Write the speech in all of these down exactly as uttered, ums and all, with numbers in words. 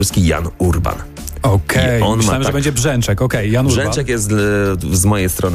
Jan Urban. Okej, okay. Myślałem, tak... że będzie Brzęczek. Okej, okay. Jan Urban. Brzęczek jest z mojej strony,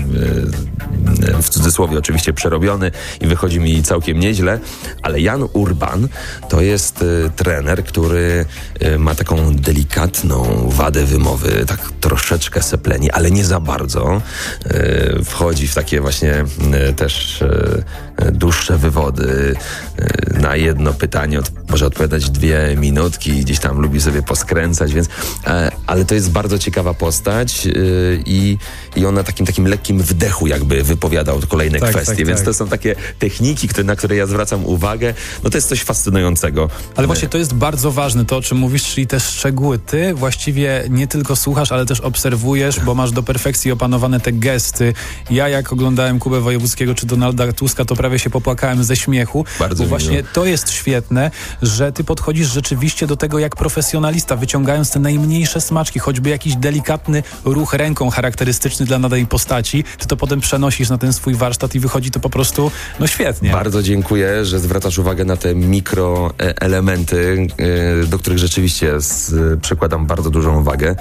w cudzysłowie oczywiście, przerobiony i wychodzi mi całkiem nieźle, ale Jan Urban to jest trener, który ma taką delikatną wadę wymowy, tak troszeczkę sepleni, ale nie za bardzo. Wchodzi w takie właśnie też dłuższe wywody. Na jedno pytanie od, może odpowiadać dwie minutki, gdzieś tam lubi sobie poskręcać, więc ale to jest bardzo ciekawa postać i, i on na takim takim lekkim wdechu jakby wypowiadał kolejne tak, kwestie, tak, więc tak. To są takie techniki, które, na które ja zwracam uwagę. No to jest coś fascynującego. Ale właśnie to jest bardzo ważne, to o czym mówisz, czyli te szczegóły. Ty właściwie nie tylko słuchasz, ale też obserwujesz, bo masz do perfekcji opanowane te gesty. Ja jak oglądałem Kubę Wojewódzkiego czy Donalda Tuska, to prawie się popłakałem ze śmiechu. Bardzo bo właśnie miło. To jest świetne, że ty podchodzisz rzeczywiście do tego jak profesjonalista, wyciągając te najmniejsze smaczki, choćby jakiś delikatny ruch ręką charakterystyczny dla danej postaci, ty to potem przenosisz na ten swój warsztat i wychodzi to po prostu, no świetnie. Bardzo dziękuję, że zwracasz uwagę na te mikroelementy, do których rzeczywiście z, przykładam bardzo dużą wagę.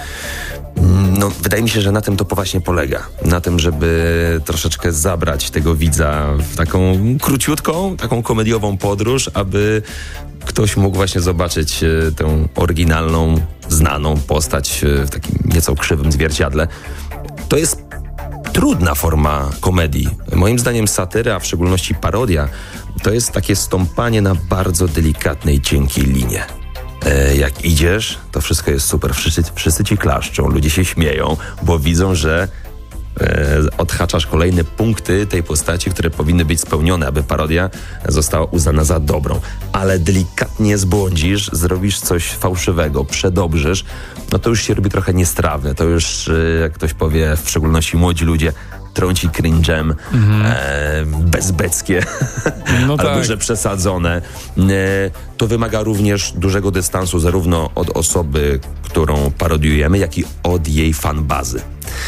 No, wydaje mi się, że na tym to poważnie polega. Na tym, żeby troszeczkę zabrać tego widza w taką króciutką, taką komediową podróż, aby ktoś mógł właśnie zobaczyć tę oryginalną, znaną postać w takim nieco krzywym zwierciadle. To jest trudna forma komedii. Moim zdaniem satyra, a w szczególności parodia, to jest takie stąpanie na bardzo delikatnej, cienkiej linie. E, jak idziesz, to wszystko jest super. Wszyscy, wszyscy ci klaszczą, ludzie się śmieją, bo widzą, że e, odhaczasz kolejne punkty tej postaci, które powinny być spełnione, aby parodia została uznana za dobrą. Ale delikatnie zbłądzisz, zrobisz coś fałszywego, przedobrzysz, no to już się robi trochę niestrawne. To już, e, jak ktoś powie, w szczególności młodzi ludzie, trąci cringe'em, mm-hmm. e, bezbeckie, no albo tak. że przesadzone. E, to wymaga również dużego dystansu zarówno od osoby, którą parodiujemy, jak i od jej fanbazy.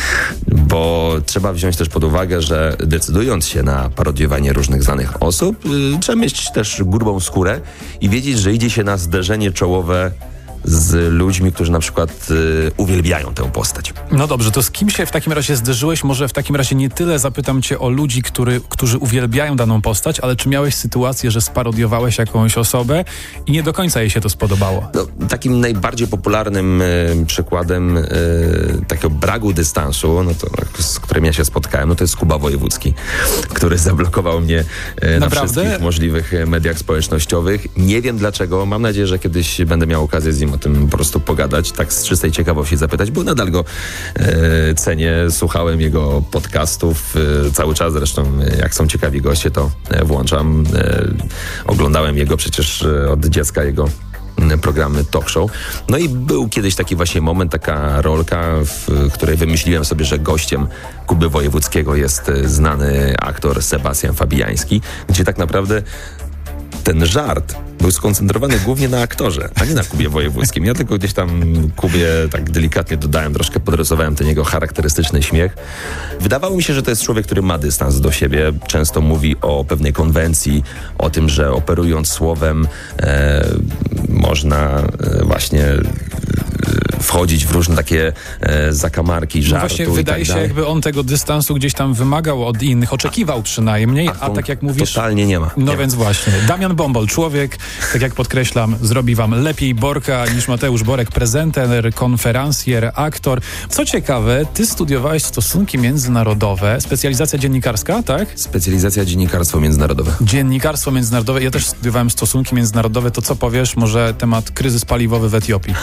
Bo trzeba wziąć też pod uwagę, że decydując się na parodiowanie różnych znanych osób, y, trzeba mieć też grubą skórę i wiedzieć, że idzie się na zderzenie czołowe z ludźmi, którzy na przykład y, uwielbiają tę postać. No dobrze, to z kim się w takim razie zderzyłeś? Może w takim razie nie tyle zapytam cię o ludzi, który, którzy uwielbiają daną postać, ale czy miałeś sytuację, że sparodiowałeś jakąś osobę i nie do końca jej się to spodobało? No, takim najbardziej popularnym y, przykładem y, takiego braku dystansu, no to, z którym ja się spotkałem, no to jest Kuba Wojewódzki, który zablokował mnie y, na wszystkich możliwych mediach społecznościowych. Nie wiem dlaczego, mam nadzieję, że kiedyś będę miał okazję z nim o tym po prostu pogadać, tak z czystej ciekawości zapytać, bo nadal go e, cenię, słuchałem jego podcastów e, cały czas, zresztą jak są ciekawi goście, to e, włączam. E, oglądałem jego przecież e, od dziecka, jego programy talk show. No i był kiedyś taki właśnie moment, taka rolka, w której wymyśliłem sobie, że gościem Kuby Wojewódzkiego jest znany aktor Sebastian Fabijański, gdzie tak naprawdę ten żart był skoncentrowany głównie na aktorze, a nie na Kubie Wojewódzkim. Ja tylko gdzieś tam Kubie tak delikatnie dodałem, troszkę podrysowałem ten jego charakterystyczny śmiech. Wydawało mi się, że to jest człowiek, który ma dystans do siebie. Często mówi o pewnej konwencji, o tym, że operując słowem e, można e, właśnie wchodzić w różne takie e, zakamarki, żartu. No właśnie wydaje i tak się, jakby on tego dystansu gdzieś tam wymagał od innych, oczekiwał przynajmniej, a, a tak jak mówisz... Totalnie nie ma. No nie więc ma. właśnie. Damian Bombol, człowiek, tak jak podkreślam, zrobi wam lepiej Borka niż Mateusz Borek, prezenter, konferencjer, aktor. Co ciekawe, ty studiowałeś stosunki międzynarodowe, specjalizacja dziennikarska, tak? Specjalizacja dziennikarstwo międzynarodowe. Dziennikarstwo międzynarodowe. Ja też studiowałem stosunki międzynarodowe. To co powiesz? Może temat kryzys paliwowy w Etiopii.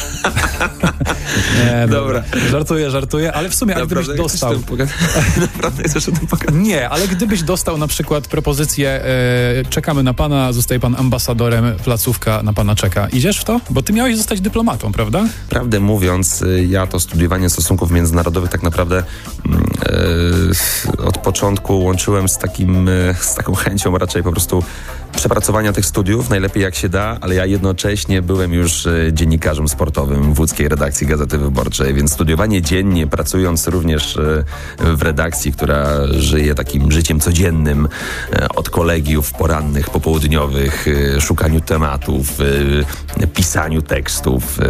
Nie, dobra. dobra. Żartuję, żartuję, ale w sumie, a gdybyś dostał... Naprawdę chcesz o tym pogadać? Nie, ale gdybyś dostał na przykład propozycję e, czekamy na pana, zostaje pan ambasadorem, placówka na pana czeka. Idziesz w to? Bo ty miałeś zostać dyplomatą, prawda? Prawdę mówiąc, ja to studiowanie stosunków międzynarodowych tak naprawdę e, od początku łączyłem z takim, z taką chęcią raczej po prostu przepracowania tych studiów, najlepiej jak się da, ale ja jednocześnie byłem już e, dziennikarzem sportowym w łódzkiej redakcji Gazety Wyborczej, więc studiowanie dziennie, pracując również e, w redakcji, która żyje takim życiem codziennym, e, od kolegiów porannych, popołudniowych, e, szukaniu tematów, e, pisaniu tekstów,